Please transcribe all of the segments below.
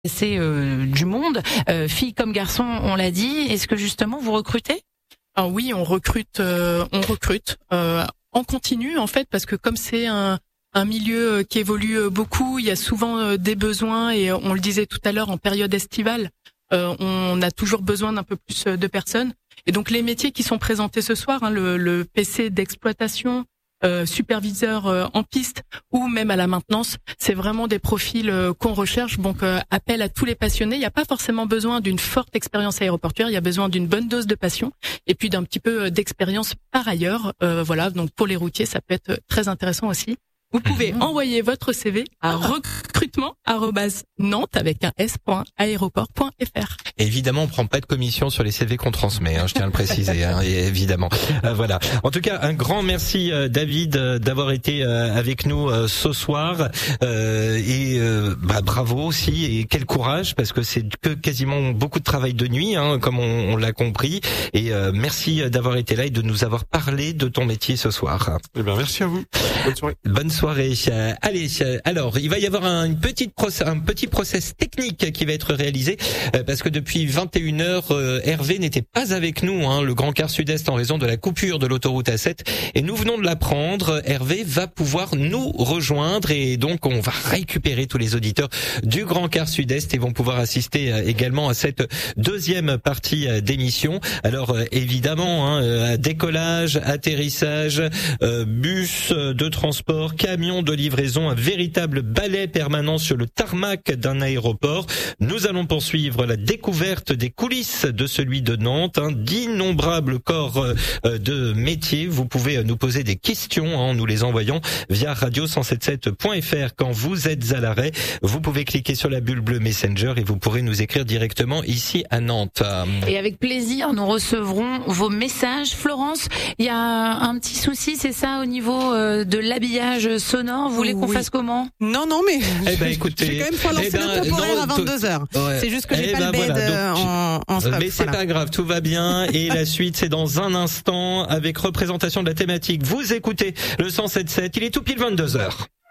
C'est du monde, filles comme garçons, on l'a dit. Est-ce que justement vous recrutez ? Alors oui, on recrute en continu en fait, parce que comme c'est un milieu qui évolue beaucoup, il y a souvent des besoins et on le disait tout à l'heure, en période estivale, on a toujours besoin d'un peu plus de personnes. Et donc les métiers qui sont présentés ce soir, le PC d'exploitation, superviseur en piste ou même à la maintenance, c'est vraiment des profils qu'on recherche. Donc appel à tous les passionnés. Il n'y a pas forcément besoin d'une forte expérience aéroportuaire, il y a besoin d'une bonne dose de passion et puis d'un petit peu d'expérience par ailleurs. Voilà, donc pour les routiers, ça peut être très intéressant aussi. Vous pouvez envoyer votre CV à recrutement@nantes avec un s.aéroport.fr. Évidemment, on prend pas de commission sur les CV qu'on transmet, je tiens à le préciser, évidemment. Voilà. En tout cas, un grand merci David d'avoir été avec nous ce soir bravo aussi et quel courage parce que c'est que quasiment beaucoup de travail de nuit, comme on l'a compris. Et merci d'avoir été là et de nous avoir parlé de ton métier ce soir. Eh bien, merci à vous. Bonne soirée. Bonne soirée. Allez, alors il va y avoir un petit process technique qui va être réalisé parce que depuis 21h, Hervé n'était pas avec nous, le Grand Car Sud-Est en raison de la coupure de l'autoroute A7 et nous venons de l'apprendre. Hervé va pouvoir nous rejoindre et donc on va récupérer tous les auditeurs du Grand Car Sud-Est et vont pouvoir assister également à cette deuxième partie d'émission. Alors évidemment, décollage, atterrissage, bus de transport, camion de livraison, un véritable balai permanent sur le tarmac d'un aéroport. Nous allons poursuivre la découverte des coulisses de celui de Nantes, d'innombrables corps de métiers. Vous pouvez nous poser des questions en nous les envoyant via radio177.fr quand vous êtes à l'arrêt. Vous pouvez cliquer sur la bulle bleue Messenger et vous pourrez nous écrire directement ici à Nantes. Et avec plaisir, nous recevrons vos messages. Florence, il y a un petit souci, c'est ça, au niveau de l'habillage sonore. Vous voulez qu'on fasse comment ? Non, mais écoutez, j'ai quand même pas lancé le temporaire à 22h. Ouais. C'est juste que j'ai pas le bed en stop. Mais c'est pas grave, tout va bien. Et la suite, c'est dans un instant avec représentation de la thématique. Vous écoutez le 107.7, il est tout pile 22h.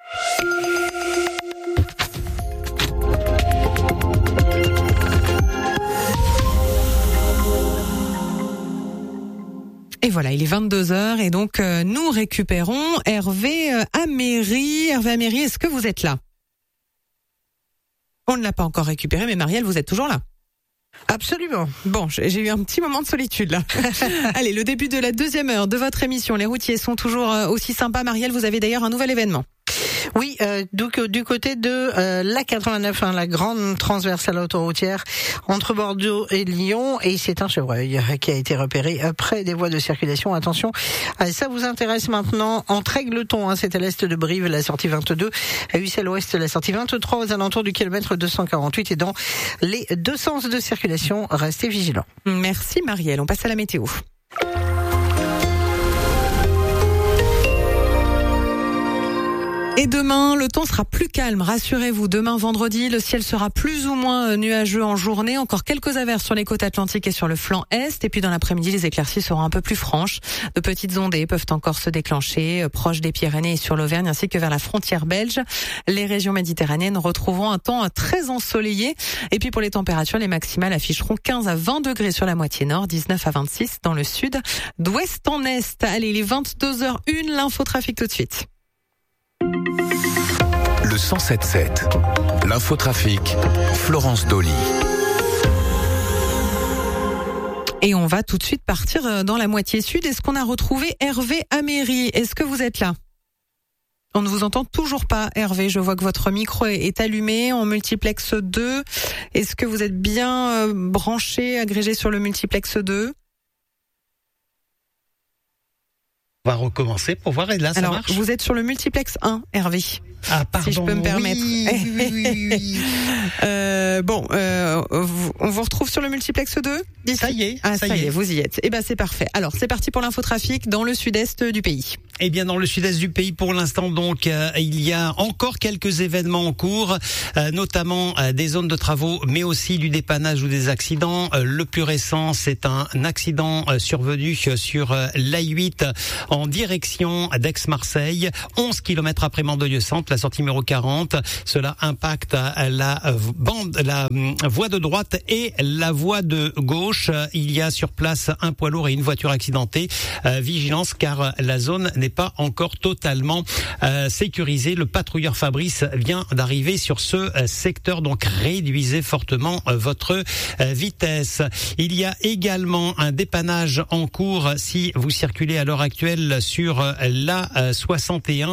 Et voilà, il est 22h et donc nous récupérons Hervé Améry. Hervé Améry, est-ce que vous êtes là ? On ne l'a pas encore récupéré, mais Marielle, vous êtes toujours là ? Absolument. Bon, j'ai eu un petit moment de solitude là. Allez, le début de la deuxième heure de votre émission. Les routiers sont toujours aussi sympas. Marielle, vous avez d'ailleurs un nouvel événement. Oui, du côté de la 89, la grande transversale autoroutière entre Bordeaux et Lyon, et c'est un chevreuil qui a été repéré près des voies de circulation. Attention, ça vous intéresse maintenant. Entre Aigleton, c'est à l'est de Brive, la sortie 22, à Ussel Ouest, la sortie 23, aux alentours du kilomètre 248, et dans les deux sens de circulation, restez vigilants. Merci Marielle, on passe à la météo. Et demain, le temps sera plus calme, rassurez-vous. Demain, vendredi, le ciel sera plus ou moins nuageux en journée. Encore quelques averses sur les côtes atlantiques et sur le flanc est. Et puis dans l'après-midi, les éclaircies seront un peu plus franches. De petites ondées peuvent encore se déclencher proches des Pyrénées et sur l'Auvergne, ainsi que vers la frontière belge. Les régions méditerranéennes retrouveront un temps très ensoleillé. Et puis pour les températures, les maximales afficheront 15 à 20 degrés sur la moitié nord, 19 à 26 dans le sud, d'ouest en est. Allez, il est 22h01, l'infotrafic tout de suite. Le 107.7, l'infotrafic, Florence Dolly. Et on va tout de suite partir dans la moitié sud. Est-ce qu'on a retrouvé Hervé Améry ? Est-ce que vous êtes là ? On ne vous entend toujours pas, Hervé. Je vois que votre micro est allumé en multiplex 2. Est-ce que vous êtes bien branché, agrégé sur le multiplex 2 ? On va recommencer pour voir, et là ça marche. Vous êtes sur le multiplex 1, Hervé. Ah, pardon. Si je peux me permettre. Oui. On vous retrouve sur le multiplex 2 ? Ça y est, ça y est, vous y êtes. C'est parfait. Alors, c'est parti pour l'infotrafic dans le sud-est du pays. Eh bien, dans le sud-est du pays, pour l'instant, donc, il y a encore quelques événements en cours, notamment des zones de travaux, mais aussi du dépannage ou des accidents. Le plus récent, c'est un accident survenu sur l'A8 en direction d'Aix-Marseille, 11 km après Mandelieu-Centre, la sortie numéro 40. Cela impacte la voie de droite et la voie de gauche. Il y a sur place un poids lourd et une voiture accidentée. Vigilance, car la zone n'est pas encore totalement sécurisée. Le patrouilleur Fabrice vient d'arriver sur ce secteur, donc réduisez fortement votre vitesse. Il y a également un dépannage en cours si vous circulez à l'heure actuelle sur la 61.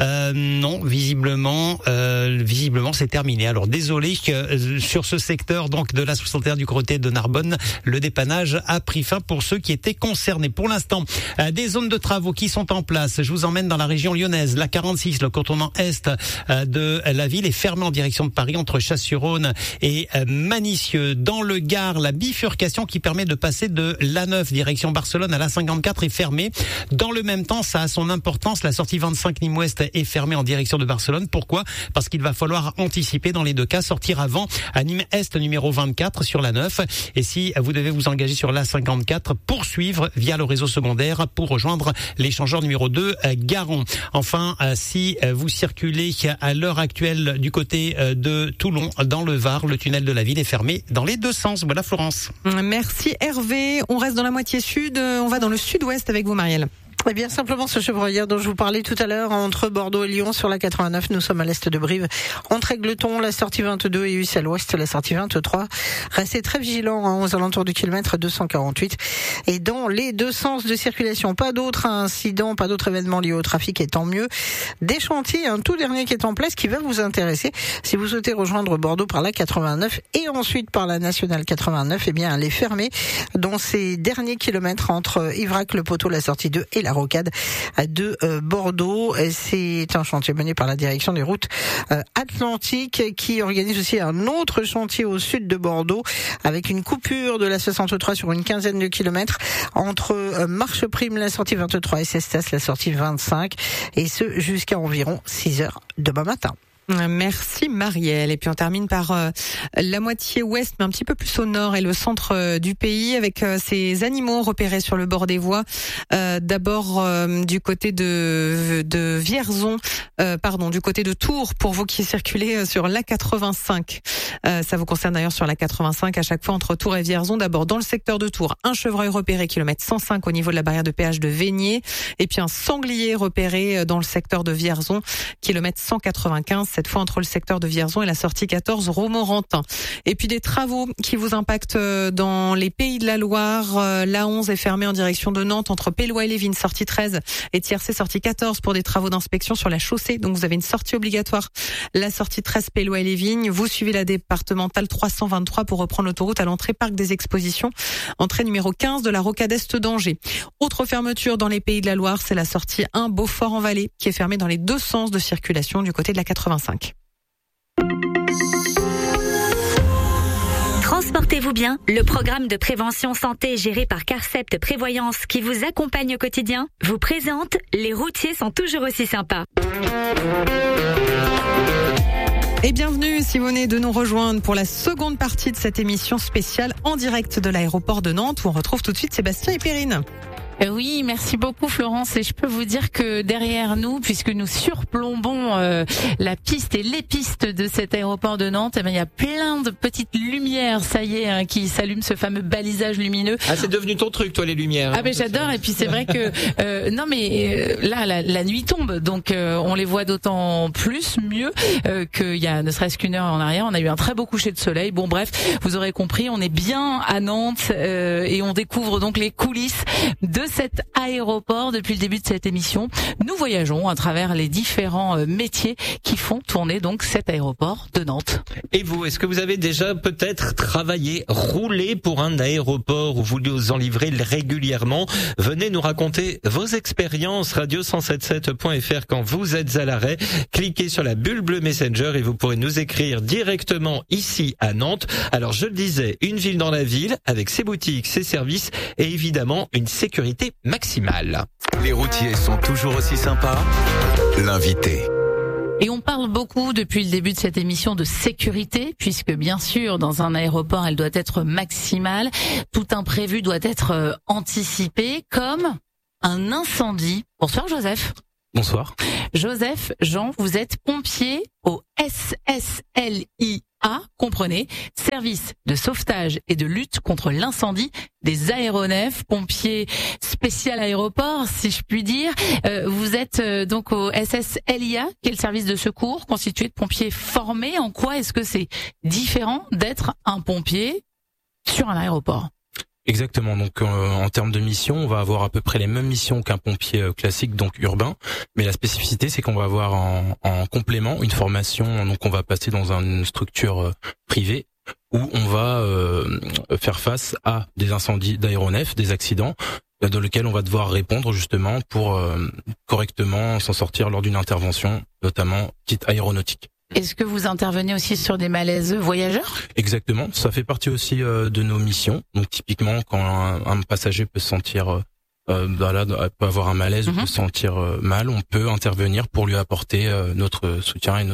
Non, visiblement c'est terminé. Alors désolé, sur ce secteur donc de la 61 du côté de Narbonne, le dépannage a pris fin pour ceux qui étaient concernés. Pour l'instant, des zones de travaux qui sont en place. Je vous emmène dans la région lyonnaise. La 46, le contournement est de la ville est fermé en direction de Paris entre Chasse-sur-Rhône et Manicieux. Dans le Gard, la bifurcation qui permet de passer de l'A9 direction Barcelone à la 54 est fermée. Dans le même temps, ça a son importance. La sortie 25 Nîmes-Ouest est fermée en direction de Barcelone. Pourquoi ? Parce qu'il va falloir anticiper dans les deux cas, sortir avant à Nîmes-Est numéro 24 sur la 9. Et si vous devez vous engager sur la 54, poursuivre via le réseau secondaire pour rejoindre l'échangeur numéro 2 Garon. Enfin, si vous circulez à l'heure actuelle du côté de Toulon, dans le Var, le tunnel de la ville est fermé dans les deux sens. Voilà Florence. Merci Hervé. On reste dans la moitié sud. On va dans le sud-ouest avec vous Marielle. Eh bien, simplement ce chevreuil dont je vous parlais tout à l'heure, entre Bordeaux et Lyon sur la 89, nous sommes à l'est de Brive. Entre Égletons, la sortie 22 et Ussel Ouest, la sortie 23. Restez très vigilants aux alentours du kilomètre 248. Et dans les deux sens de circulation, pas d'autres incidents, pas d'autres événements liés au trafic, et tant mieux. Des chantiers, un tout dernier qui est en place, qui va vous intéresser. Si vous souhaitez rejoindre Bordeaux par la 89 et ensuite par la nationale 89, eh bien, elle est fermée dans ces derniers kilomètres entre Ivrac, le poteau, la sortie 2 et la rocade de Bordeaux. C'est un chantier mené par la direction des routes atlantiques qui organise aussi un autre chantier au sud de Bordeaux avec une coupure de la 63 sur une quinzaine de kilomètres entre Marcheprime, la sortie 23 et Cestas, la sortie 25, et ce jusqu'à environ 6 heures demain matin. Merci Marielle. Et puis on termine par la moitié ouest, mais un petit peu plus au nord et le centre du pays, avec ces animaux repérés sur le bord des voies. D'abord du côté de Vierzon, du côté de Tours, pour vous qui circulez sur l'A85. Ça vous concerne d'ailleurs sur l'A85 à chaque fois entre Tours et Vierzon. D'abord dans le secteur de Tours, un chevreuil repéré kilomètre 105 au niveau de la barrière de péage de Vénier, et puis un sanglier repéré dans le secteur de Vierzon, kilomètre 195. Cette fois entre le secteur de Vierzon et la sortie 14 Romorantin. Et puis des travaux qui vous impactent dans les Pays de la Loire. L'A11 est fermée en direction de Nantes entre Pélois et Lévin, sortie 13, et Tiercé, sortie 14 pour des travaux d'inspection sur la chaussée. Donc vous avez une sortie obligatoire. La sortie 13 Pélois et Lévin. Vous suivez la départementale 323 pour reprendre l'autoroute à l'entrée Parc des Expositions. Entrée numéro 15 de la rocade est d'Angers. Autre fermeture dans les Pays de la Loire, c'est la sortie 1 Beaufort-en-Vallée qui est fermée dans les deux sens de circulation du côté de la 85. Transportez-vous bien, le programme de prévention santé géré par Carcept Prévoyance qui vous accompagne au quotidien vous présente Les routiers sont toujours aussi sympas. Et bienvenue si vous venez de nous rejoindre pour la seconde partie de cette émission spéciale en direct de l'aéroport de Nantes où on retrouve tout de suite Sébastien et Perrine. Oui, merci beaucoup Florence, et je peux vous dire que derrière nous, puisque nous surplombons la piste et les pistes de cet aéroport de Nantes, il y a plein de petites lumières, ça y est, qui s'allument, ce fameux balisage lumineux. Ah, c'est devenu ton truc, toi, les lumières. Ah ben j'adore, et puis c'est vrai que là la nuit tombe, donc on les voit d'autant plus mieux qu'il y a ne serait-ce qu'une heure en arrière, on a eu un très beau coucher de soleil. Bon bref, vous aurez compris, on est bien à Nantes et on découvre donc les coulisses de cet aéroport. Depuis le début de cette émission, nous voyageons à travers les différents métiers qui font tourner donc cet aéroport de Nantes. Et vous, est-ce que vous avez déjà peut-être travaillé, roulé pour un aéroport ou vous en livrez régulièrement? Venez nous raconter vos expériences. radio177.fr quand vous êtes à l'arrêt. Cliquez sur la bulle bleue Messenger et vous pourrez nous écrire directement ici à Nantes. Alors je le disais, une ville dans la ville avec ses boutiques, ses services et évidemment une sécurité maximale. Les routiers sont toujours aussi sympas. L'invité. Et on parle beaucoup depuis le début de cette émission de sécurité, puisque bien sûr, dans un aéroport, elle doit être maximale. Tout imprévu doit être anticipé, comme un incendie. Bonsoir Joseph. Bonsoir. Joseph, Jean, vous êtes pompier au SSLIA, comprenez, service de sauvetage et de lutte contre l'incendie des aéronefs, pompier spécial aéroport, si je puis dire. Vous êtes donc au SSLIA, qui est le service de secours constitué de pompiers formés. En quoi est-ce que c'est différent d'être un pompier sur un aéroport ? Exactement. Donc en termes de mission, on va avoir à peu près les mêmes missions qu'un pompier classique, donc urbain. Mais la spécificité, c'est qu'on va avoir en complément une formation. Donc on va passer dans une structure privée où on va faire face à des incendies d'aéronefs, des accidents, dans lesquels on va devoir répondre justement pour correctement s'en sortir lors d'une intervention, notamment dite aéronautique. Est-ce que vous intervenez aussi sur des malaises voyageurs ? Exactement, ça fait partie aussi de nos missions. Donc typiquement, quand un passager peut se sentir, peut avoir un malaise ou peut se sentir mal, on peut intervenir pour lui apporter notre soutien et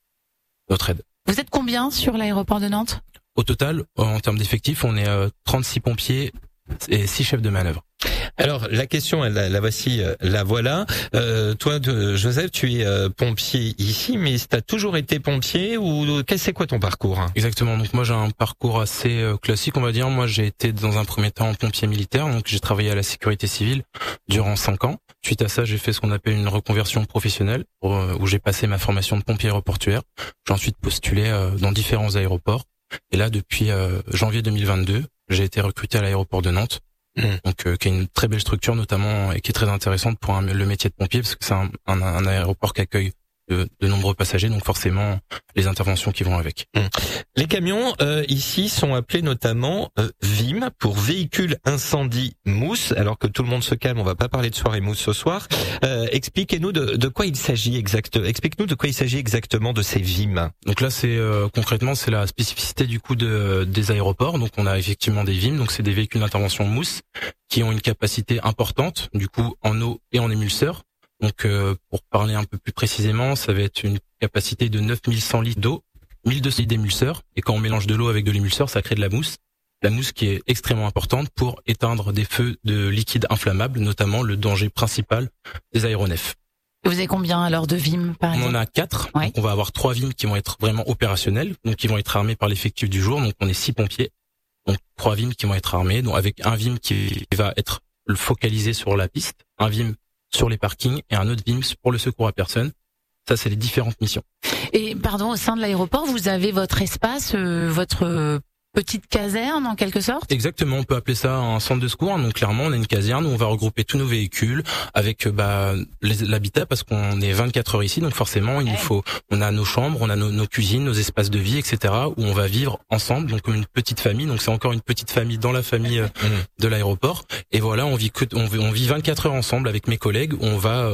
notre aide. Vous êtes combien sur l'aéroport de Nantes ? Au total, en termes d'effectifs, on est 36 pompiers et 6 chefs de manœuvre. Alors la question, la voici, la voilà. Toi, Joseph, tu es pompier ici, mais t'as toujours été pompier ou c'est quoi ton parcours ? Exactement. Donc moi j'ai un parcours assez classique, on va dire. Moi j'ai été dans un premier temps pompier militaire, donc j'ai travaillé à la sécurité civile durant 5 ans. Suite à ça, j'ai fait ce qu'on appelle une reconversion professionnelle, où j'ai passé ma formation de pompier aéroportuaire. J'ai ensuite postulé dans différents aéroports. Et là, depuis janvier 2022, j'ai été recruté à l'aéroport de Nantes. Donc qui est une très belle structure notamment et qui est très intéressante pour le métier de pompier parce que c'est un aéroport qui accueille de nombreux passagers, donc forcément les interventions qui vont avec. Les camions ici sont appelés notamment VIM pour véhicule incendie mousse. Alors que tout le monde se calme, on va pas parler de soirée mousse ce soir. Expliquez-nous de quoi il s'agit Explique-nous de quoi il s'agit exactement de ces VIM. Donc là c'est concrètement c'est la spécificité du coup des aéroports. Donc on a effectivement des VIM, donc c'est des véhicules d'intervention mousse qui ont une capacité importante du coup en eau et en émulseur. Donc pour parler un peu plus précisément, ça va être une capacité de 9100 litres d'eau, 1200 litres d'émulseur, et quand on mélange de l'eau avec de l'émulseur, ça crée de la mousse. La mousse qui est extrêmement importante pour éteindre des feux de liquide inflammable, notamment le danger principal des aéronefs. Vous avez combien alors de VIM par exemple ? On en a 4, ouais. Donc on va avoir 3 VIM qui vont être vraiment opérationnels, donc qui vont être armés par l'effectif du jour, donc on est 6 pompiers, donc 3 VIM qui vont être armés, donc avec un VIM qui va être focalisé sur la piste, un VIM sur les parkings et un autre VIM pour le secours à personne. Ça, c'est les différentes missions. Et pardon, au sein de l'aéroport, vous avez votre espace, votre petite caserne en quelque sorte ? Exactement, on peut appeler ça un centre de secours. Donc clairement, on a une caserne où on va regrouper tous nos véhicules avec l'habitat parce qu'on est 24 heures ici. Donc forcément, on a nos chambres, on a nos cuisines, nos espaces de vie, etc. où on va vivre ensemble, donc comme une petite famille. Donc c'est encore une petite famille dans la famille de l'aéroport. Et voilà, on vit 24 heures ensemble avec mes collègues où on va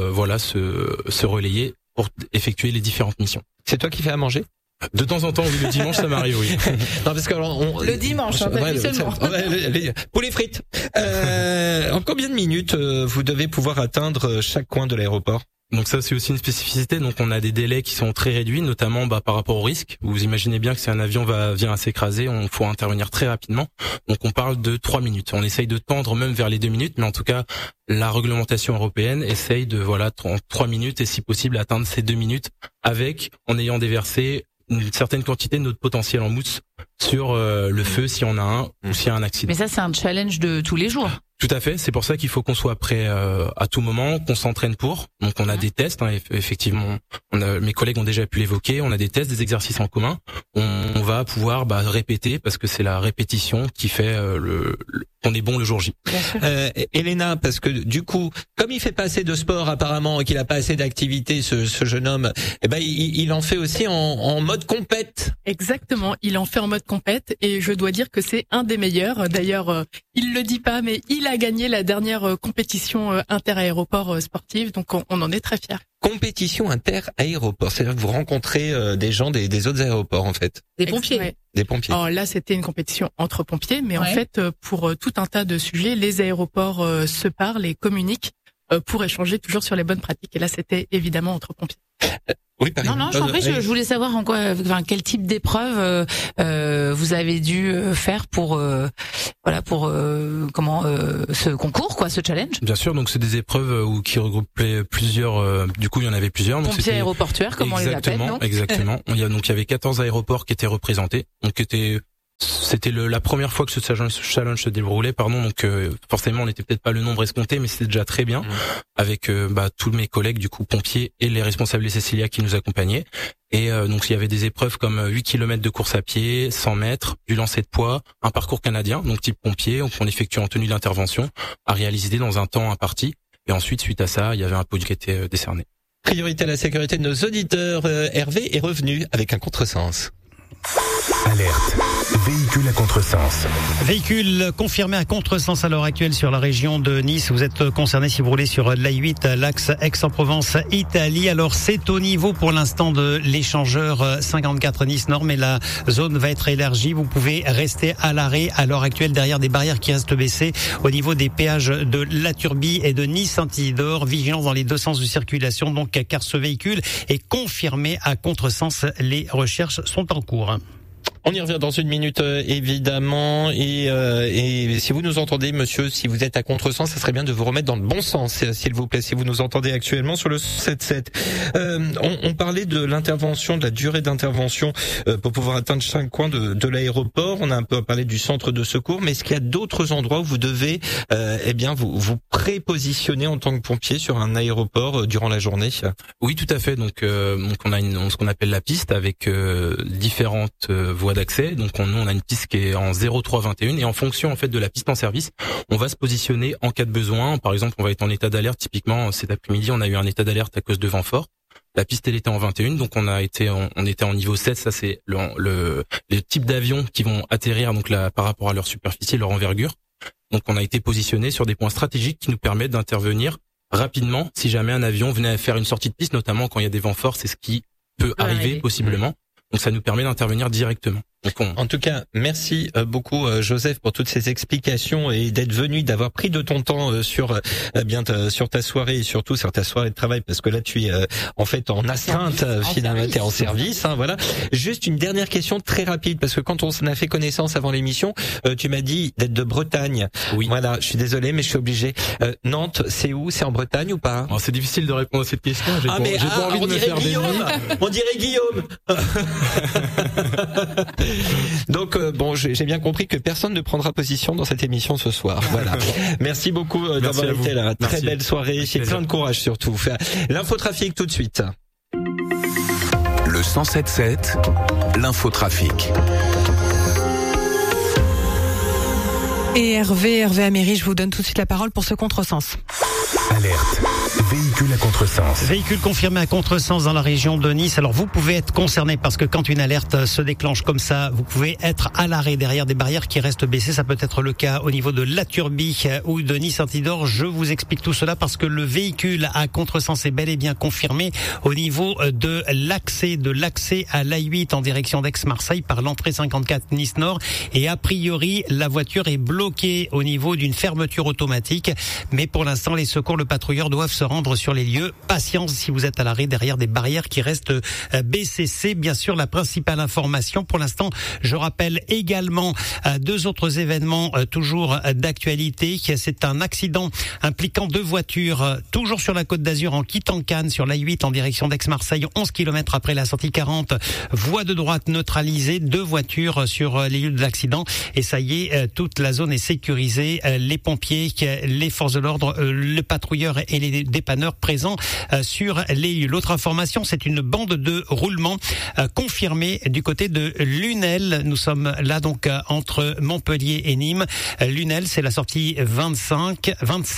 se relayer pour effectuer les différentes missions. C'est toi qui fais à manger ? De temps en temps, oui, le dimanche, ça m'arrive, oui. Non, parce que alors, le dimanche, seulement. Pour les frites. En combien de minutes vous devez pouvoir atteindre chaque coin de l'aéroport ? Donc ça, c'est aussi une spécificité. Donc on a des délais qui sont très réduits, notamment par rapport au risque. Vous imaginez bien que si un avion vient à s'écraser, on faut intervenir très rapidement. Donc on parle de 3 minutes. On essaye de tendre même vers les 2 minutes, mais en tout cas, la réglementation européenne essaye de en 3 minutes et si possible atteindre ces 2 minutes en ayant déversé une certaine quantité de notre potentiel en mousse sur le feu si on a un ou s'il y a un accident. Mais ça, c'est un challenge de tous les jours. Tout à fait, c'est pour ça qu'il faut qu'on soit prêt à tout moment, qu'on s'entraîne pour. Donc on a des tests, hein, effectivement, mes collègues ont déjà pu l'évoquer, on a des tests, des exercices en commun. On va pouvoir répéter parce que c'est la répétition qui fait qu'on est bon le jour J. Elena, parce que du coup, comme il fait pas assez de sport apparemment et qu'il a pas assez d'activité, ce jeune homme, il en fait aussi en mode compète. Exactement, il en fait en mode compète et je dois dire que c'est un des meilleurs. D'ailleurs, il le dit pas, mais il a gagné la dernière compétition inter-aéroport sportive, donc on en est très fiers. Compétition inter-aéroport, c'est-à-dire que vous rencontrez des gens des autres aéroports en fait. Des pompiers. Ouais. Des pompiers. Alors là, c'était une compétition entre pompiers, mais en fait, pour tout un tas de sujets, les aéroports se parlent et communiquent pour échanger toujours sur les bonnes pratiques. Et là, c'était évidemment entre pompiers. Oui, Paris. Non, je t'en prie, je voulais savoir quel type d'épreuve vous avez dû faire pour ce concours, ce challenge. Bien sûr, donc c'est des épreuves qui regroupaient plusieurs. Du coup, il y en avait plusieurs. Donc pompiers aéroportuaires, comme on les appelle. Non exactement. Il y avait 14 aéroports qui étaient représentés. Donc c'était la première fois que ce challenge se déroulait, donc forcément on n'était peut-être pas le nombre escompté, mais c'était déjà très bien avec tous mes collègues du coup pompiers et les responsables des Cécilia qui nous accompagnaient. Et donc il y avait des épreuves comme 8 km de course à pied, 100 mètres, du lancer de poids, un parcours canadien, donc type pompier, qu'on effectue en tenue d'intervention, à réaliser dans un temps imparti. Et ensuite, suite à ça, il y avait un podium qui était décerné. Priorité à la sécurité de nos auditeurs. Hervé est revenu avec un contresens. Alerte. Véhicule à contresens. Véhicule confirmé à contresens à l'heure actuelle sur la région de Nice. Vous êtes concerné si vous roulez sur l'A8, l'axe Aix-en-Provence, Italie. Alors c'est au niveau pour l'instant de l'échangeur 54 Nice Nord, mais la zone va être élargie. Vous pouvez rester à l'arrêt à l'heure actuelle derrière des barrières qui restent baissées au niveau des péages de La Turbie et de Nice-Saint-Isidore. Vigilance dans les deux sens de circulation, donc car ce véhicule est confirmé à contresens. Les recherches sont en cours. On y revient dans une minute évidemment et si vous nous entendez monsieur, si vous êtes à contresens, ça serait bien de vous remettre dans le bon sens s'il vous plaît, si vous nous entendez actuellement sur le 77. On parlait de l'intervention, de la durée d'intervention pour pouvoir atteindre chaque coin de l'aéroport. On a un peu parlé du centre de secours, mais est-ce qu'il y a d'autres endroits où vous devez vous prépositionner en tant que pompier sur un aéroport durant la journée? Oui, tout à fait. Donc on a ce qu'on appelle la piste avec différentes voies d'accès. Donc on a une piste qui est en 0321 et en fonction en fait de la piste en service, on va se positionner en cas de besoin. Par exemple, on va être en état d'alerte. Typiquement, cet après-midi, on a eu un état d'alerte à cause de vent fort. La piste elle était en 21, donc on était en niveau 7. Ça c'est le type d'avions qui vont atterrir donc là par rapport à leur superficie, leur envergure. Donc on a été positionné sur des points stratégiques qui nous permettent d'intervenir rapidement si jamais un avion venait à faire une sortie de piste, notamment quand il y a des vents forts, c'est ce qui peut arriver possiblement. Donc ça nous permet d'intervenir directement. En tout cas, merci beaucoup Joseph pour toutes ces explications et d'être venu, d'avoir pris de ton temps sur ta soirée et surtout sur ta soirée de travail parce que là tu es en fait en astreinte finalement, t'es en service. Voilà. Juste une dernière question très rapide parce que quand on a fait connaissance avant l'émission, tu m'as dit d'être de Bretagne. Oui. Voilà, je suis désolé mais je suis obligé. Nantes, c'est où? C'est en Bretagne ou pas? C'est difficile de répondre à cette question. J'ai pas envie de me faire des nuits. On dirait Guillaume. Donc j'ai bien compris que personne ne prendra position dans cette émission ce soir. Voilà. Merci beaucoup d'avoir été là. Très belle soirée, et plein de courage surtout. L'infotrafic tout de suite. Le 107.7, l'infotrafic. Et Hervé Améry, je vous donne tout de suite la parole pour ce contresens. Alerte. Véhicule à contresens. Véhicule confirmé à contresens dans la région de Nice. Alors vous pouvez être concerné parce que quand une alerte se déclenche comme ça, vous pouvez être à l'arrêt derrière des barrières qui restent baissées. Ça peut être le cas au niveau de La Turbie ou de Nice-Saint-Isidore. Je vous explique tout cela parce que le véhicule à contresens est bel et bien confirmé au niveau de l'accès à l'A8 en direction d'Aix-Marseille par l'entrée 54 Nice Nord. Et a priori, la voiture est bloquée au niveau d'une fermeture automatique. Mais pour l'instant, les secours le patrouilleur doivent se rendre sur les lieux. Patience si vous êtes à l'arrêt derrière des barrières qui restent BCC. Bien sûr, la principale information pour l'instant, je rappelle également deux autres événements toujours d'actualité. C'est un accident impliquant deux voitures, toujours sur la Côte d'Azur en quittant Cannes sur l'A8 en direction d'Aix-Marseille, 11 km après la sortie 40, voie de droite neutralisée, deux voitures sur les lieux de l'accident et ça y est, toute la zone est sécurisée, les pompiers, les forces de l'ordre, le patrouilleur et les dépanneurs présents sur les lieux. L'autre information, c'est une bande de roulement confirmée du côté de Lunel. Nous sommes là donc entre Montpellier et Nîmes. Lunel, c'est la sortie 27,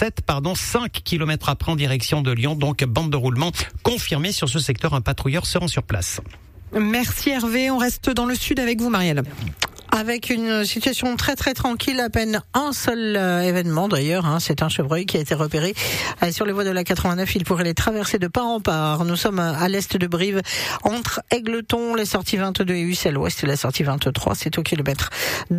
5 km après en direction de Lyon. Donc bande de roulement confirmée sur ce secteur. Un patrouilleur se rend sur place. Merci Hervé. On reste dans le sud avec vous, Marielle. Avec une situation très très tranquille, à peine un seul événement d'ailleurs, c'est un chevreuil qui a été repéré sur les voies de la 89, il pourrait les traverser de part en part. Nous sommes à l'est de Brive, entre Égletons, les sorties 22 et Ussel Ouest, et la sortie 23, c'est au kilomètre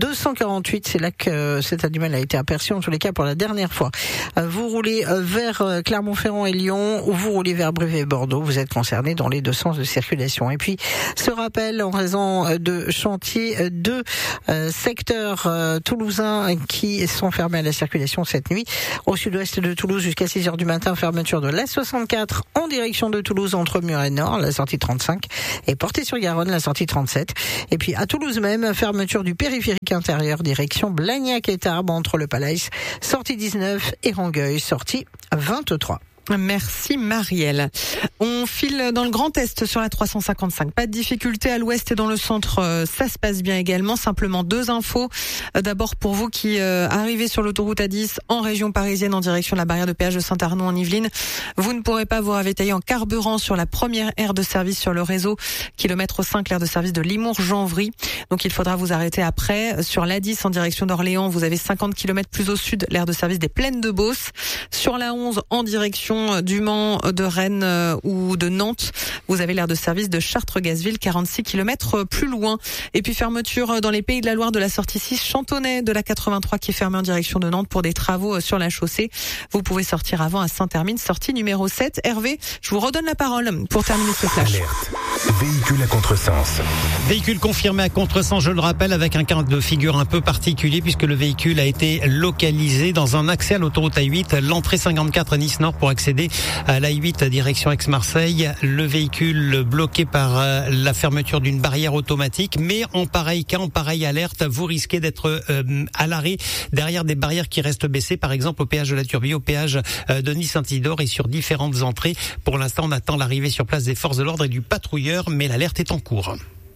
248, c'est là que cet animal a été aperçu, en tous les cas pour la dernière fois. Vous roulez vers Clermont-Ferrand et Lyon, ou vous roulez vers Brive et Bordeaux, vous êtes concernés dans les deux sens de circulation. Et puis, ce rappel en raison de chantiers de secteurs toulousains qui sont fermés à la circulation cette nuit. Au sud-ouest de Toulouse jusqu'à 6h du matin, fermeture de l'A64 en direction de Toulouse entre Mur et Nord, la sortie 35, et Portée-sur-Garonne, la sortie 37. Et puis à Toulouse même, fermeture du périphérique intérieur direction Blagnac et Tarbes entre le Palais, sortie 19 et Rangueil, sortie 23. Merci Marielle. On file dans le Grand Est sur la 355. Pas de difficulté à l'ouest et dans le centre, ça se passe bien également. Simplement deux infos. D'abord pour vous qui arrivez sur l'autoroute A10 en région parisienne en direction de la barrière de péage de Saint-Arnaud en Yvelines, vous ne pourrez pas vous ravitailler en carburant sur la première aire de service sur le réseau, kilomètre 5, l'aire de service de Limours-Janvry. Donc il faudra vous arrêter après. Sur l'A10 en direction d'Orléans, vous avez 50 km plus au sud, l'aire de service des Plaines de Beauce. Sur la 11 en direction du Mans, de Rennes ou de Nantes, vous avez l'aire de service de Chartres-Gazville, 46 km plus loin. Et puis fermeture dans les Pays de la Loire de la sortie 6 Chantonnay de la 83 qui est fermée en direction de Nantes pour des travaux sur la chaussée. Vous pouvez sortir avant à Saint-Hermine, sortie numéro 7. Hervé, je vous redonne la parole pour terminer ce flash. Alerte. Véhicule à contresens. Véhicule confirmé à contresens, je le rappelle, avec un cas de figure un peu particulier puisque le véhicule a été localisé dans un accès à l'autoroute A8, l'entrée 54 Nice-Nord pour accéder à l'A8 direction Aix-Marseille. Le véhicule bloqué par la fermeture d'une barrière automatique, mais en pareil cas, en pareille alerte, vous risquez d'être à l'arrêt derrière des barrières qui restent baissées, par exemple au péage de la Turbie, au péage de Nice-Saint-Isidore et sur différentes entrées. Pour l'instant, on attend l'arrivée sur place des forces de l'ordre et du patrouilleur, mais l'alerte est en cours.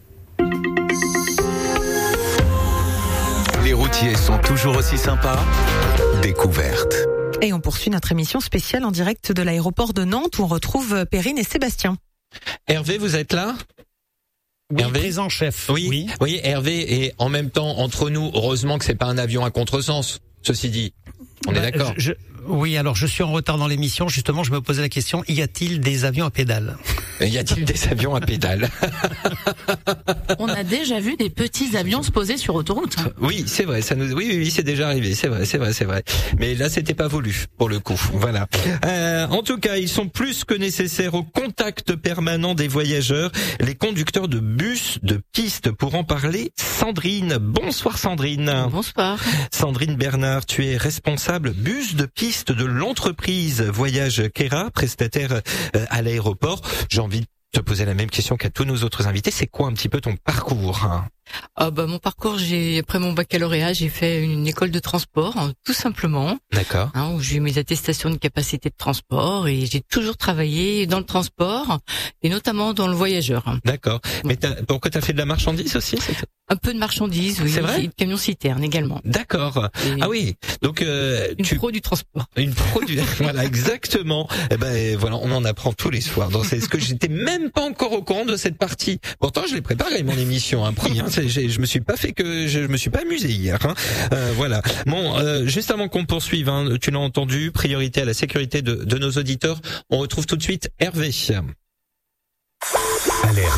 Les routiers sont toujours aussi sympas. Découverte. Et on poursuit notre émission spéciale en direct de l'aéroport de Nantes où on retrouve Perrine et Sébastien. Hervé, vous êtes là ? Oui, Hervé, présent, chef. Oui, Hervé, et en même temps, entre nous, heureusement que c'est pas un avion à contresens, ceci dit. On est d'accord. Oui, alors je suis en retard dans l'émission. Justement, je me posais la question, y a-t-il des avions à pédales ? Y a-t-il des avions à pédales ? On a déjà vu des petits avions se poser sur autoroute. Oui, c'est vrai. Oui, c'est déjà arrivé. C'est vrai. Mais là, c'était pas voulu pour le coup. Voilà. En tout cas, ils sont plus que nécessaires au contact permanent des voyageurs, les conducteurs de bus, de piste. Pour en parler, Sandrine. Bonsoir Sandrine. Bonsoir. Sandrine Bernard, tu es responsable bus de piste de l'entreprise Voyage Kera, prestataire à l'aéroport. J'ai envie de te poser la même question qu'à tous nos autres invités. C'est quoi un petit peu ton parcours ? Mon parcours, après mon baccalauréat, j'ai fait une école de transport, tout simplement. D'accord. Où j'ai eu mes attestations de capacité de transport et j'ai toujours travaillé dans le transport et notamment dans le voyageur. D'accord. Mais pourquoi t'as fait de la marchandise aussi ? Un peu de marchandise, oui. C'est vrai ? Et de camion-citerne également. D'accord. Ah oui. Donc une pro du transport. Une pro du voilà, exactement. Et ben voilà, on en apprend tous les soirs. Donc c'est ce que j'étais même pas encore au courant de cette partie. Pourtant, je l'ai préparé mon émission, promis. Je me suis pas amusé hier. Voilà. Bon, juste avant qu'on poursuive, tu l'as entendu, priorité à la sécurité de nos auditeurs. On retrouve tout de suite Hervé. Alerte.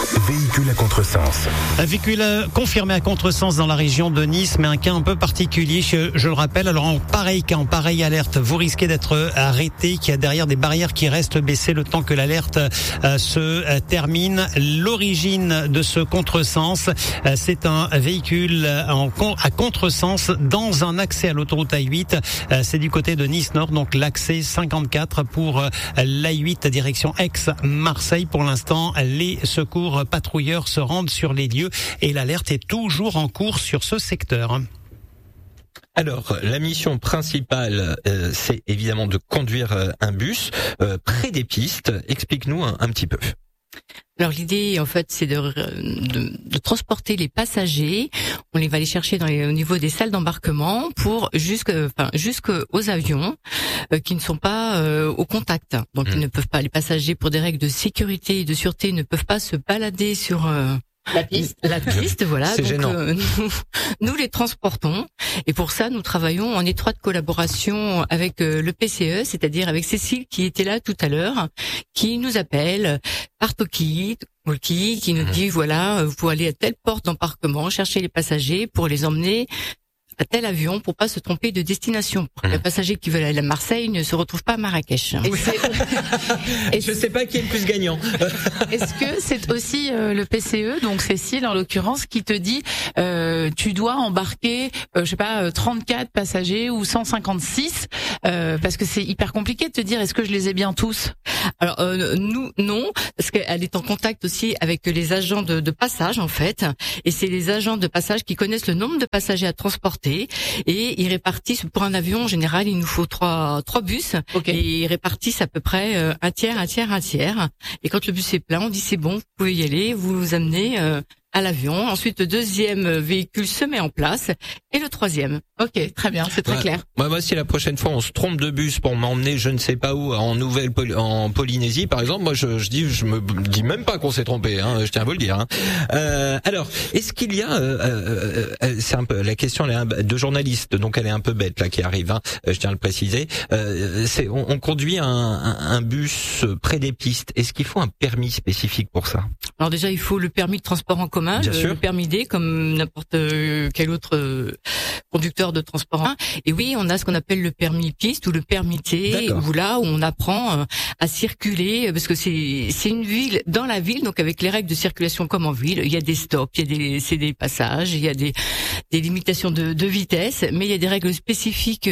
véhicule à contresens. Un véhicule confirmé à contresens dans la région de Nice, mais un cas un peu particulier, je le rappelle. Alors en pareil cas, en pareille alerte, vous risquez d'être arrêté, qu'il y a derrière des barrières qui restent baissées le temps que l'alerte se termine. L'origine de ce contresens, c'est un véhicule à contresens dans un accès à l'autoroute A8. C'est du côté de Nice-Nord, donc l'accès 54 pour l'A8 direction Aix-Marseille. Pour l'instant, les secours patrouilleurs se rendent sur les lieux et l'alerte est toujours en cours sur ce secteur. Alors, la mission principale, c'est évidemment de conduire un bus près des pistes. Explique-nous un petit peu. Alors l'idée, en fait, c'est de transporter les passagers. On va les chercher au niveau des salles d'embarquement pour jusqu'aux avions qui ne sont pas au contact. Donc ils ne peuvent pas, les passagers, pour des règles de sécurité et de sûreté, ne peuvent pas se balader sur la piste, voilà. C'est donc gênant. nous les transportons et pour ça nous travaillons en étroite collaboration avec le PCE, c'est-à-dire avec Cécile qui était là tout à l'heure, qui nous appelle par talkie, qui nous dit voilà, vous allez à telle porte d'embarquement, chercher les passagers pour les emmener à tel avion pour pas se tromper de destination. Pour que les passagers qui veulent aller à Marseille ne se retrouvent pas à Marrakech. Et je sais pas qui est le plus gagnant. Est-ce que c'est aussi le PCE, donc Cécile en l'occurrence, qui te dit tu dois embarquer 34 passagers ou 156 parce que c'est hyper compliqué de te dire est-ce que je les ai bien tous? Alors nous non, parce qu'elle est en contact aussi avec les agents de passage en fait, et c'est les agents de passage qui connaissent le nombre de passagers à transporter et ils répartissent pour un avion en général il nous faut trois bus et ils répartissent à peu près un tiers. Et quand le bus est plein, on dit c'est bon, vous pouvez y aller, vous vous amenez à l'avion. Ensuite, le deuxième véhicule se met en place et le troisième. Ok, très bien, c'est très clair. Moi, si la prochaine fois on se trompe de bus pour m'emmener je ne sais pas où en Polynésie par exemple, moi je me dis même pas qu'on s'est trompé, hein, je tiens à vous le dire. Alors, est-ce qu'il y a c'est un peu la question de journaliste, donc elle est un peu bête là qui arrive, hein, je tiens à le préciser. On conduit un bus près des pistes. Est-ce qu'il faut un permis spécifique pour ça? Alors déjà, il faut le permis de transport en commun, le permis D, comme n'importe quel autre conducteur de transport. Et oui, on a ce qu'on appelle le permis piste ou le permis T, où là où on apprend à circuler, parce que c'est une ville dans la ville, donc avec les règles de circulation comme en ville. Il y a des stops, c'est des passages, il y a des limitations de vitesse, mais il y a des règles spécifiques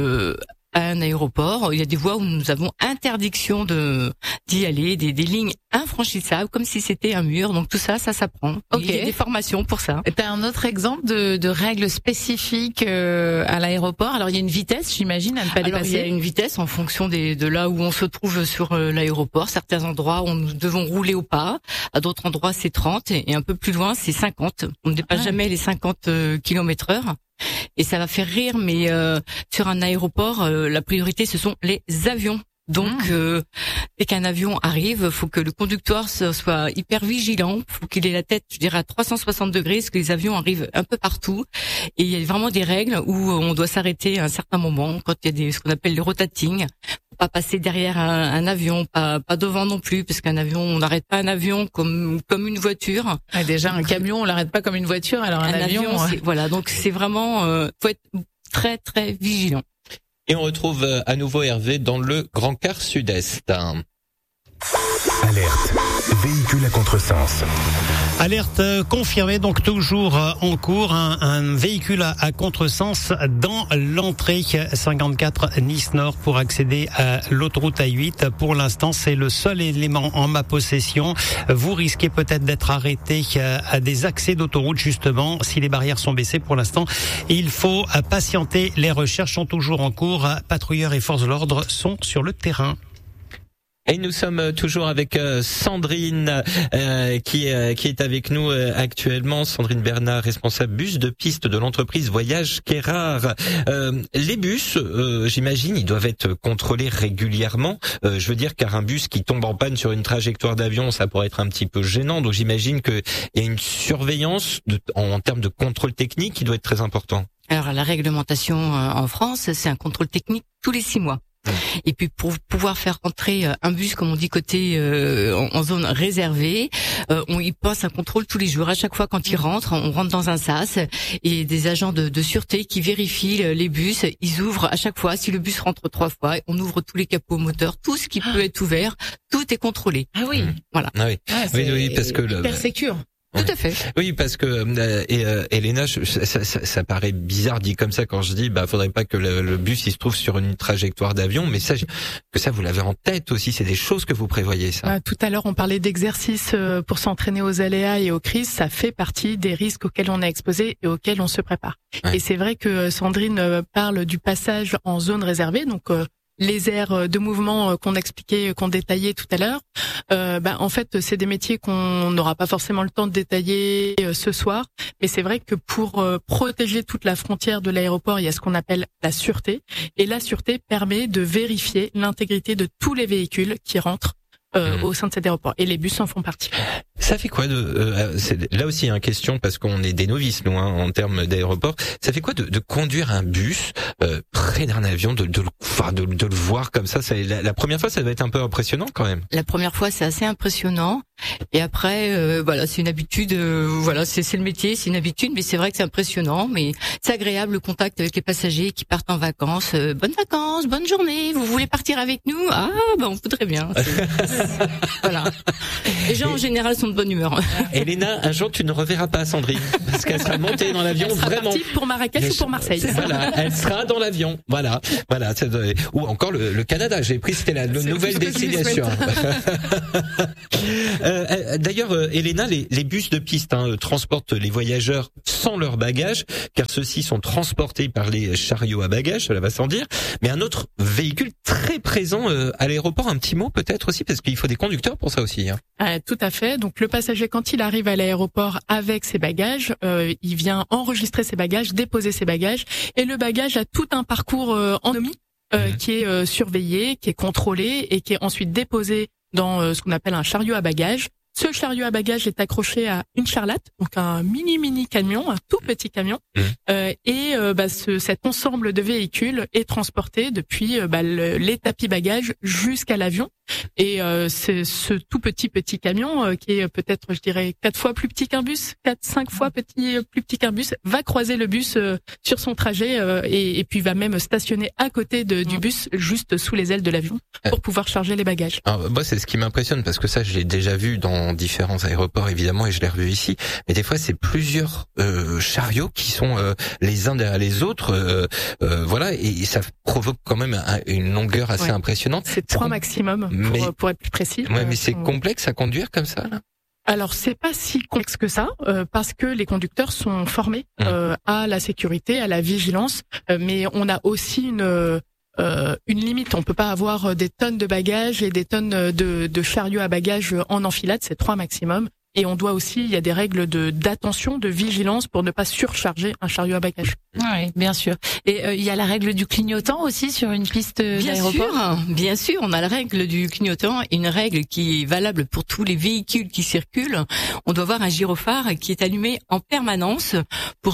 à un aéroport. Il y a des voies où nous avons interdiction d'y aller, des lignes infranchissables, comme si c'était un mur. Donc tout ça s'apprend. Okay. Il y a des formations pour ça. Et t'as un autre exemple de règles spécifiques à l'aéroport? Alors il y a une vitesse, j'imagine, à ne pas dépasser. Il y a une vitesse en fonction de là où on se trouve sur l'aéroport. Certains endroits où nous devons rouler au pas, à d'autres endroits c'est 30 et un peu plus loin c'est 50. On ne dépasse jamais les 50 km/h. Et ça va faire rire, mais sur un aéroport, la priorité ce sont les avions. Donc, dès qu'un avion arrive, faut que le conducteur soit hyper vigilant, faut qu'il ait la tête, je dirais, à 360 degrés, parce que les avions arrivent un peu partout. Et il y a vraiment des règles où on doit s'arrêter à un certain moment, quand il y a ce qu'on appelle le rotating. Pas passer derrière un avion, pas devant non plus, parce qu'un avion, on n'arrête pas un avion comme une voiture. Ah, déjà un camion, on l'arrête pas comme une voiture, alors un avion. Voilà, donc c'est vraiment, faut être très très vigilant. Et on retrouve à nouveau Hervé dans le Grand Car Sud-Est. Alerte, véhicule à contresens. Alerte confirmée, donc toujours en cours, un véhicule à contresens dans l'entrée 54 Nice-Nord pour accéder à l'autoroute A8. Pour l'instant, c'est le seul élément en ma possession. Vous risquez peut-être d'être arrêté à des accès d'autoroute, justement, si les barrières sont baissées. Pour l'instant, il faut patienter. Les recherches sont toujours en cours. Patrouilleurs et forces de l'ordre sont sur le terrain. Et nous sommes toujours avec Sandrine qui est avec nous actuellement. Sandrine Bernard, responsable bus de piste de l'entreprise Voyage Kérard. Les bus, j'imagine, ils doivent être contrôlés régulièrement. Je veux dire, car un bus qui tombe en panne sur une trajectoire d'avion, ça pourrait être un petit peu gênant. Donc j'imagine qu'il y a une surveillance en termes de contrôle technique qui doit être très important. Alors la réglementation en France, c'est un contrôle technique tous les 6 mois. Et puis pour pouvoir faire rentrer un bus, comme on dit, côté en zone réservée, on y passe un contrôle tous les jours. À chaque fois quand il rentre, on rentre dans un sas et des agents de sûreté qui vérifient les bus. Ils ouvrent à chaque fois. Si le bus rentre 3 fois, on ouvre tous les capots moteurs, tout ce qui peut être ouvert, tout est contrôlé. Ah oui. Voilà. Ah oui. Oui, parce que hyper sécure. Tout à fait. Oui, parce que Elena, ça paraît bizarre dit comme ça quand je dis, faudrait pas que le bus il se trouve sur une trajectoire d'avion, mais ça vous l'avez en tête aussi, c'est des choses que vous prévoyez ça. Tout à l'heure, on parlait d'exercices pour s'entraîner aux aléas et aux crises. Ça fait partie des risques auxquels on est exposé et auxquels on se prépare. Ouais. Et c'est vrai que Sandrine parle du passage en zone réservée, donc les aires de mouvement qu'on expliquait, qu'on détaillait tout à l'heure, en fait, c'est des métiers qu'on n'aura pas forcément le temps de détailler ce soir. Mais c'est vrai que pour protéger toute la frontière de l'aéroport, il y a ce qu'on appelle la sûreté. Et la sûreté permet de vérifier l'intégrité de tous les véhicules qui rentrent au sein de cet aéroport. Et les bus en font partie. Ça fait quoi c'est là aussi une question parce qu'on est des novices nous en termes d'aéroport. Ça fait quoi de conduire un bus près d'un avion, de le voir comme ça. La première fois, ça va être un peu impressionnant quand même. La première fois, c'est assez impressionnant. Et après, c'est une habitude. C'est le métier, c'est une habitude. Mais c'est vrai que c'est impressionnant. Mais c'est agréable le contact avec les passagers qui partent en vacances. Bonnes vacances, bonne journée. Vous voulez partir avec nous? On voudrait bien. Voilà. Les gens en général sont de bonne humeur. Elena, un jour tu ne reverras pas Sandrine parce qu'elle sera montée dans l'avion vraiment. Partie pour Marrakech ou pour Marseille. Voilà, elle sera dans l'avion. Voilà. Ou encore le Canada. J'ai pris c'était la nouvelle destination. D'ailleurs, Elena, les bus de piste transportent les voyageurs sans leurs bagages, car ceux-ci sont transportés par les chariots à bagages, cela va sans dire. Mais un autre véhicule très présent à l'aéroport, un petit mot peut-être aussi, parce qu'il faut des conducteurs pour ça aussi. Tout à fait. Donc le passager, quand il arrive à l'aéroport avec ses bagages, il vient enregistrer ses bagages, déposer ses bagages, et le bagage a tout un parcours en autonomie qui est surveillé, qui est contrôlé et qui est ensuite déposé dans ce qu'on appelle un chariot à bagages. Ce chariot à bagages est accroché à une charlate, donc un mini camion, un tout petit camion, cet ensemble de véhicules est transporté depuis les tapis bagages jusqu'à l'avion. Et c'est ce tout petit camion qui est peut-être, je dirais, 4 fois plus petit qu'un bus, 4-5 fois plus petit qu'un bus, va croiser le bus sur son trajet et puis va même stationner à côté du bus, juste sous les ailes de l'avion, pour pouvoir charger les bagages. Alors, moi, c'est ce qui m'impressionne parce que ça, je l'ai déjà vu dans différents aéroports évidemment et je l'ai revu ici. Mais des fois, c'est plusieurs chariots qui sont les uns derrière les autres, et ça provoque quand même une longueur assez impressionnante. C'est 3 maximum. Pour être plus précis. Ouais, mais c'est complexe à conduire comme ça, là? Alors, c'est pas si complexe que ça, parce que les conducteurs sont formés à la sécurité, à la vigilance, mais on a aussi une limite. On peut pas avoir des tonnes de bagages et des tonnes de chariots à bagages en enfilade, c'est 3 maximum. Et on doit aussi, il y a des règles d'attention, de vigilance pour ne pas surcharger un chariot à bagages. Oui, bien sûr. Et il y a la règle du clignotant aussi sur une piste d'aéroport. Bien sûr, on a la règle du clignotant, une règle qui est valable pour tous les véhicules qui circulent. On doit avoir un gyrophare qui est allumé en permanence pour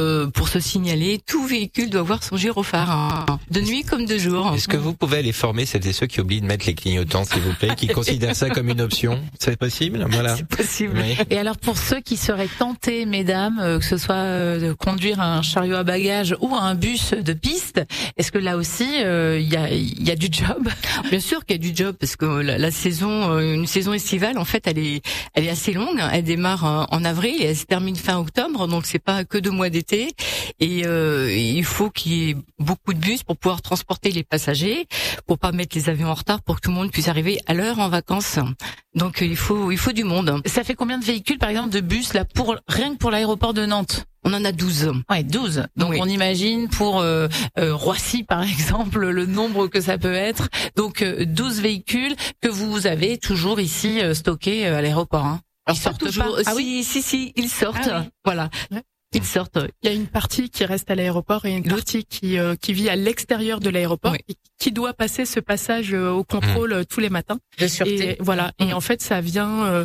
se signaler. Tout véhicule doit avoir son gyrophare, de nuit comme de jour. Est-ce que vous pouvez aller former celles et ceux qui oublient de mettre les clignotants, s'il vous plaît, qui considèrent ça comme une option? C'est possible? Voilà. C'est possible. Oui. Et alors pour ceux qui seraient tentés, mesdames, que ce soit de conduire un chariot à bagages ou un bus de piste, est-ce que là aussi il y a du job? Bien sûr qu'il y a du job parce que la saison, une saison estivale, en fait, elle est assez longue. Elle démarre en avril et elle se termine fin octobre, donc c'est pas que 2 mois d'été. Et il faut qu'il y ait beaucoup de bus pour pouvoir transporter les passagers, pour pas mettre les avions en retard, pour que tout le monde puisse arriver à l'heure en vacances. Donc il faut du monde. Ça fait combien de véhicules, par exemple, de bus là rien que pour l'aéroport de Nantes? On en a 12. Ouais, 12. Donc on imagine pour Roissy par exemple le nombre que ça peut être. Donc 12 véhicules que vous avez toujours ici stockés à l'aéroport. Alors ils sortent toujours. Si, ils sortent. Ah, oui. Voilà. Ouais. Ils sortent. Il y a une partie qui reste à l'aéroport et une partie qui vit à l'extérieur de l'aéroport et qui doit passer ce passage au contrôle tous les matins. De sûreté. Et voilà. Et en fait, ça vient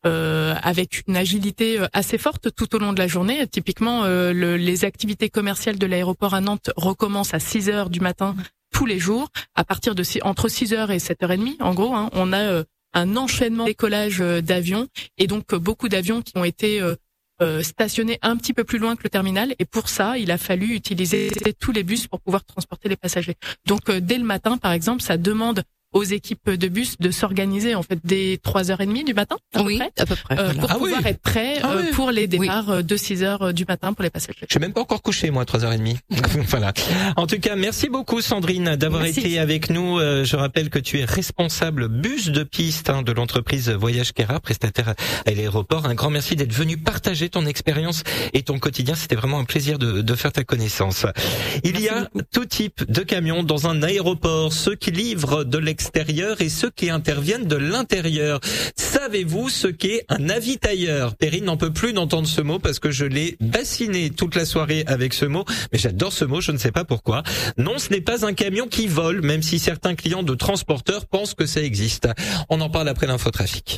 avec une agilité assez forte tout au long de la journée. Typiquement, les activités commerciales de l'aéroport à Nantes recommencent à 6 heures du matin tous les jours, à partir de entre 6h et 7h30, en gros, hein, on a un enchaînement d'écollage d'avions, et donc beaucoup d'avions qui ont été stationnés un petit peu plus loin que le terminal, et pour ça, il a fallu utiliser tous les bus pour pouvoir transporter les passagers. Donc dès le matin, par exemple, ça demande aux équipes de bus de s'organiser en fait dès 3h30 du matin, à peu près, pour pouvoir être prêts pour les départs de 6h du matin pour les passagers. Je suis même pas encore couché, moi, 3h30. Voilà. En tout cas, merci beaucoup, Sandrine, d'avoir été avec nous. Je rappelle que tu es responsable bus de piste de l'entreprise Voyage Kera, prestataire à l'aéroport. Un grand merci d'être venu partager ton expérience et ton quotidien. C'était vraiment un plaisir de faire ta connaissance. Il y a tout type de camions dans un aéroport, ceux qui livrent de l'extérieur et ceux qui interviennent de l'intérieur. Savez-vous ce qu'est un avitailleur? Perrine n'en peut plus d'entendre ce mot parce que je l'ai bassiné toute la soirée avec ce mot, mais j'adore ce mot, je ne sais pas pourquoi. Non, ce n'est pas un camion qui vole, même si certains clients de transporteurs pensent que ça existe. On en parle après l'infotrafic.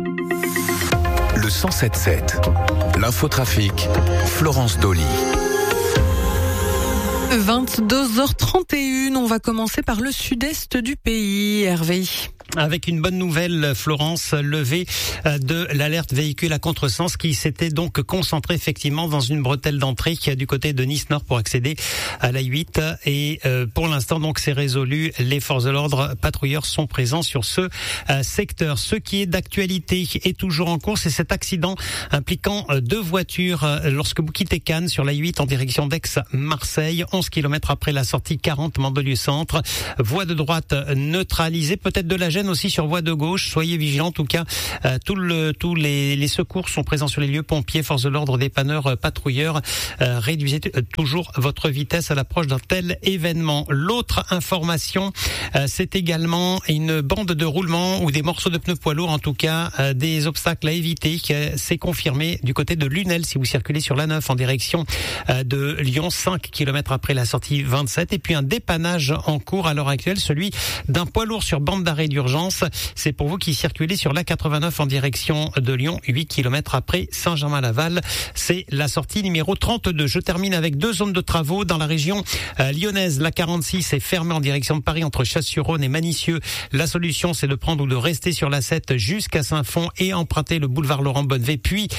Le 107.7, l'infotrafic, Florence Dolly. 22h31, on va commencer par le sud-est du pays, Hervé. Avec une bonne nouvelle, Florence, levée de l'alerte véhicule à contresens qui s'était donc concentrée effectivement dans une bretelle d'entrée du côté de Nice-Nord pour accéder à la 8. Et pour l'instant, donc, c'est résolu. Les forces de l'ordre patrouilleurs sont présents sur ce secteur. Ce qui est d'actualité est toujours en cours, c'est cet accident impliquant deux voitures lorsque vous quittez Cannes sur la 8 en direction d'Aix-Marseille, 11 km après la sortie 40 Mandelieu Centre. Voie de droite neutralisée, peut-être de la gêne aussi sur voie de gauche. Soyez vigilants. En tout cas, tous les secours sont présents sur les lieux. Pompiers, forces de l'ordre, dépanneurs, patrouilleurs. Réduisez toujours votre vitesse à l'approche d'un tel événement. L'autre information, c'est également une bande de roulement ou des morceaux de pneus poids lourds, en tout cas des obstacles à éviter. C'est confirmé du côté de Lunel si vous circulez sur l'A9 en direction de Lyon, 5 km après la sortie 27. Et puis un dépannage en cours à l'heure actuelle, celui d'un poids lourd sur bande d'arrêt d'urgence. C'est pour vous qui circulez sur l'A89 en direction de Lyon, 8 km après Saint-Germain-Laval. C'est la sortie numéro 32. Je termine avec deux zones de travaux dans la région lyonnaise. L'A46 est fermée en direction de Paris entre Chasse-sur-Rhône et Manicieux. La solution, c'est de prendre ou de rester sur l'A7 jusqu'à Saint-Fond et emprunter le boulevard Laurent-Bonnevet, puis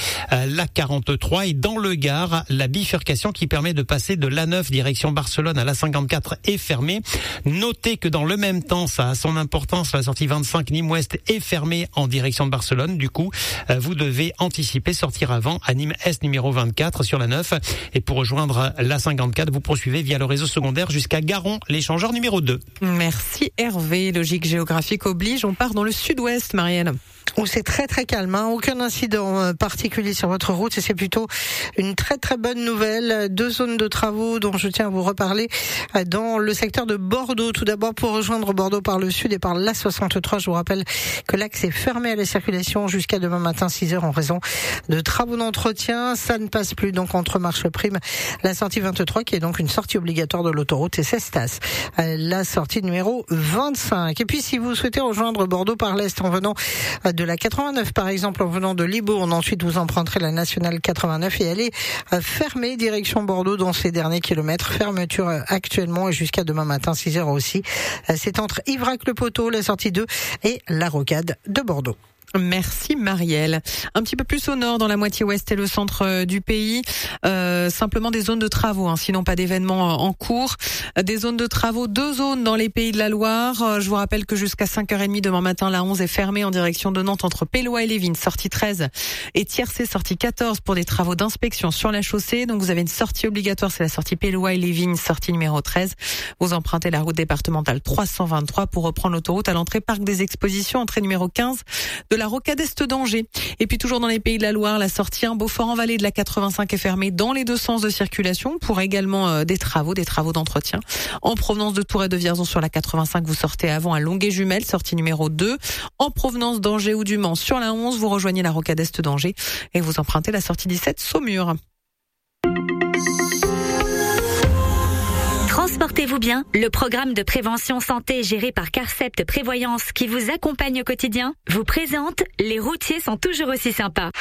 l'A43. Et dans le Gard, la bifurcation qui permet de passer de l'A9 direction Barcelone à l'A54 est fermée. Notez que dans le même temps, ça a son importance, la sortie 25 Nîmes-Ouest est fermée en direction de Barcelone. Du coup, vous devez anticiper, sortir avant à Nîmes-Est numéro 24 sur la 9. Et pour rejoindre la 54, vous poursuivez via le réseau secondaire jusqu'à Garon, l'échangeur numéro 2. Merci Hervé. Logique géographique oblige. On part dans le sud-ouest, Marielle. Où c'est très très calme, aucun incident particulier sur votre route et c'est plutôt une très très bonne nouvelle. Deux zones de travaux dont je tiens à vous reparler dans le secteur de Bordeaux. Tout d'abord, pour rejoindre Bordeaux par le sud et par l'A63, je vous rappelle que l'axe est fermé à la circulation jusqu'à demain matin 6h en raison de travaux d'entretien. Ça ne passe plus donc entre Marche-Prime, la sortie 23 qui est donc une sortie obligatoire de l'autoroute, et Cestas, la sortie numéro 25. Et puis si vous souhaitez rejoindre Bordeaux par l'est en venant de la 89 par exemple, en venant de Libourne, ensuite vous emprunterez la nationale 89 et elle est fermée direction Bordeaux dans ces derniers kilomètres. Fermeture actuellement et jusqu'à demain matin 6h aussi. C'est entre Ivrac-le-Poteau, la sortie 2 et la Rocade de Bordeaux. Merci Marielle. Un petit peu plus au nord, dans la moitié ouest et le centre du pays, simplement des zones de travaux, sinon pas d'événements en cours. Des zones de travaux, deux zones dans les Pays de la Loire. Je vous rappelle que jusqu'à 5h30 demain matin, la 11 est fermée en direction de Nantes entre Pélois et Lévines, sortie 13, et Tiercé, sortie 14 pour des travaux d'inspection sur la chaussée. Donc vous avez une sortie obligatoire, c'est la sortie Pélois et Lévines, sortie numéro 13. Vous empruntez la route départementale 323 pour reprendre l'autoroute à l'entrée Parc des Expositions, entrée numéro 15 de la Rocade Est d'Angers. Et puis toujours dans les Pays de la Loire, la sortie Beaufort-en-Vallée de la 85 est fermée dans les deux sens de circulation pour également des travaux d'entretien. En provenance de Tours et de Vierzon sur la 85, vous sortez avant à Longuet-Jumelles, sortie numéro 2. En provenance d'Angers ou du Mans sur la 11, vous rejoignez la Rocade Est d'Angers et vous empruntez la sortie 17 Saumur. Transportez-vous bien, le programme de prévention santé géré par Carcept Prévoyance qui vous accompagne au quotidien vous présente Les routiers sont toujours aussi sympas.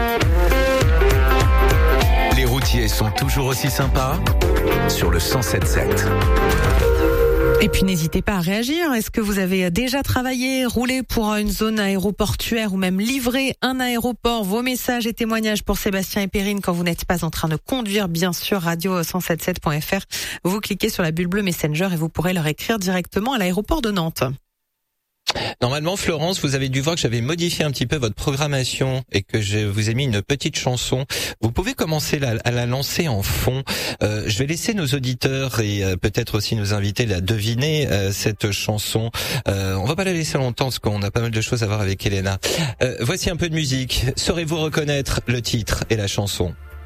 Les routiers sont toujours aussi sympas sur le 107.7. Et puis n'hésitez pas à réagir. Est-ce que vous avez déjà travaillé, roulé pour une zone aéroportuaire ou même livré un aéroport? Vos messages et témoignages pour Sébastien et Perrine quand vous n'êtes pas en train de conduire, bien sûr, radio177.fr. Vous cliquez sur la bulle bleue Messenger et vous pourrez leur écrire directement à l'aéroport de Nantes. Normalement, Florence, vous avez dû voir que j'avais modifié un petit peu votre programmation et que je vous ai mis une petite chanson. Vous pouvez commencer à la lancer en fond. Je vais laisser nos auditeurs et peut-être aussi nos invités la deviner, cette chanson. On va pas la laisser longtemps parce qu'on a pas mal de choses à voir avec Elena. Voici un peu de musique. Saurez-vous reconnaître le titre et la chanson?